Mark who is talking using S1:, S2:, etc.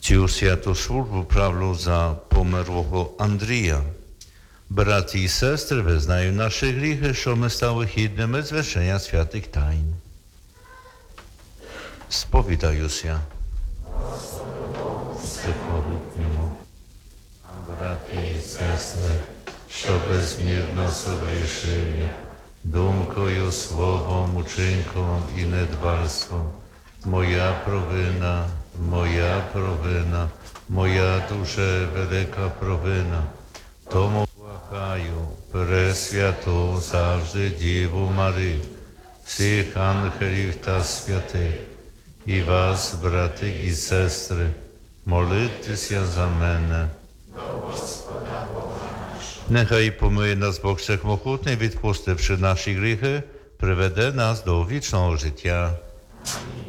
S1: Цю святу службу правлю за померлого Андрія. Браті і сестри, визнаю наші гріхи, що ми стали хідними звершення святих тайн. Сповідаюся. Всепорідному, браті і сестри, що безмірно совершили, думкою, словом, учинком і недбальством. Моя провина, моя дуже велика провина. Тому благаю Пресвяту завжди Діву Марію, всіх ангелів та святих, і вас, брати і сестри, молитеся за мене. Нехай помиє нас Бог Всемогутній, відпустивши наші гріхи, приведе нас до вічного життя.